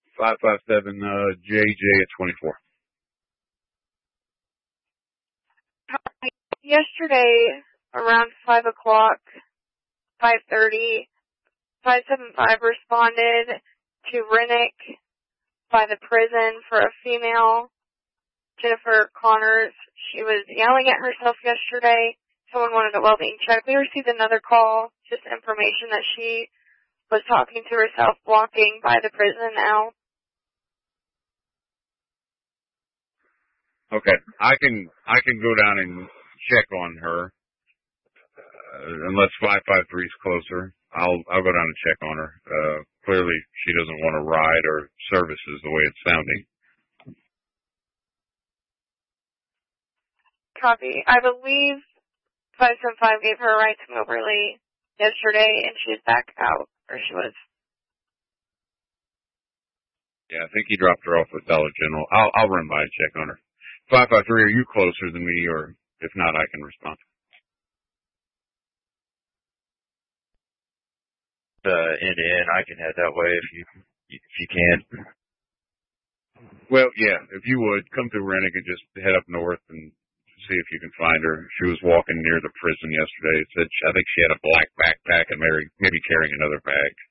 557 JJ at 24. Yesterday, around 5 o'clock, 5:30, 575 responded to Rennick by the prison for a female, Jennifer Connors. She was yelling at herself yesterday. Someone wanted a well-being check. We received another call, just information that she was talking to herself walking by the prison now. Okay, I can go down and check on her. Unless 553 is closer, I'll go down and check on her. Clearly, she doesn't want to ride or services the way it's sounding. Copy. I believe 575 gave her a ride to Moberly yesterday, and she's back out, or she was. Yeah, I think he dropped her off with Dollar General. I'll run by and check on her. 553, are you closer than me, or if not, I can respond. End to end, I can head that way if you can. Well, yeah, if you would, come through Rennick and just head up north and see if you can find her. She was walking near the prison yesterday. It said I think she had a black backpack and maybe carrying another bag.